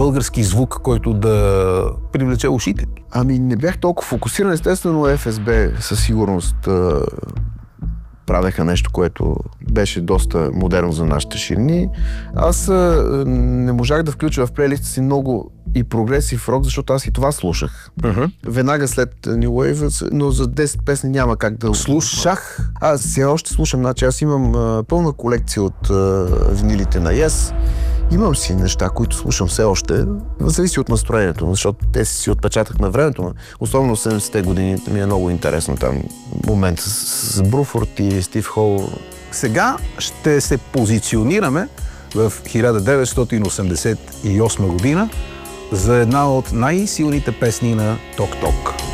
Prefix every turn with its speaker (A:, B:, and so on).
A: български звук, който да привлече ушите?
B: Ами не бях толкова фокусиран. Естествено ФСБ със сигурност правеха нещо, което беше доста модерно за нашите ширини. Аз не можах да включа в плейлиста си много и прогресив рок, защото аз и това слушах. Веднага след New Wave, но за 10 песни няма как да...
A: Слушах?
B: Аз все още слушам. Значи аз имам пълна колекция от винилите на Yes. Имам си неща, които слушам все още. Зависи от настроението, защото те си отпечатък на времето. Особено в 70-те години ми е много интересно там момент с Бруфорд и Стив Хол.
A: Сега ще се позиционираме в 1988 година за една от най-силните песни на Ток Ток.